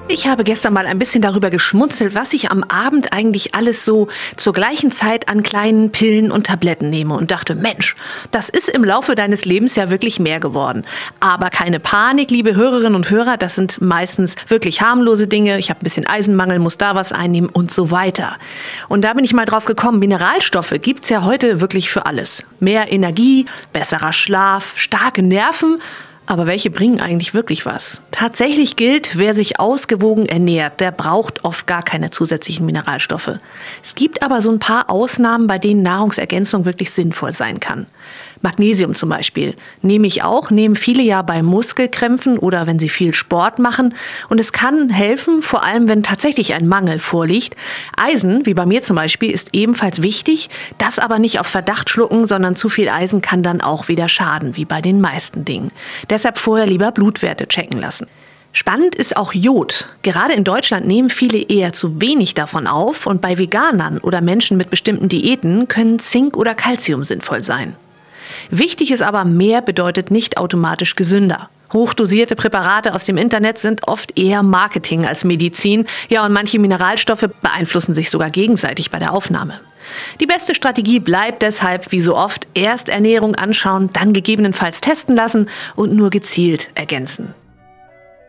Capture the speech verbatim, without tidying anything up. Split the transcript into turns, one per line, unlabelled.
Ich habe gestern mal ein bisschen darüber geschmunzelt, was ich am Abend eigentlich alles so zur gleichen Zeit an kleinen Pillen und Tabletten nehme und dachte, Mensch, das ist im Laufe deines Lebens ja wirklich mehr geworden. Aber keine Panik, liebe Hörerinnen und Hörer, das sind meistens wirklich harmlose Dinge. Ich habe ein bisschen Eisenmangel, muss da was einnehmen und so weiter. Und da bin ich mal drauf gekommen, Mineralstoffe gibt's ja heute wirklich für alles. Mehr Energie, besserer Schlaf, starke Nerven. Aber welche bringen eigentlich wirklich was? Tatsächlich gilt, wer sich ausgewogen ernährt, der braucht oft gar keine zusätzlichen Mineralstoffe. Es gibt aber so ein paar Ausnahmen, bei denen Nahrungsergänzung wirklich sinnvoll sein kann. Magnesium zum Beispiel nehme ich auch, nehmen viele ja bei Muskelkrämpfen oder wenn sie viel Sport machen. Und es kann helfen, vor allem wenn tatsächlich ein Mangel vorliegt. Eisen, wie bei mir zum Beispiel, ist ebenfalls wichtig. Das aber nicht auf Verdacht schlucken, sondern zu viel Eisen kann dann auch wieder schaden, wie bei den meisten Dingen. Deshalb vorher lieber Blutwerte checken lassen. Spannend ist auch Jod. Gerade in Deutschland nehmen viele eher zu wenig davon auf. Und bei Veganern oder Menschen mit bestimmten Diäten können Zink oder Calcium sinnvoll sein. Wichtig ist aber, mehr bedeutet nicht automatisch gesünder. Hochdosierte Präparate aus dem Internet sind oft eher Marketing als Medizin. Ja, und manche Mineralstoffe beeinflussen sich sogar gegenseitig bei der Aufnahme. Die beste Strategie bleibt deshalb, wie so oft, erst Ernährung anschauen, dann gegebenenfalls testen lassen und nur gezielt ergänzen.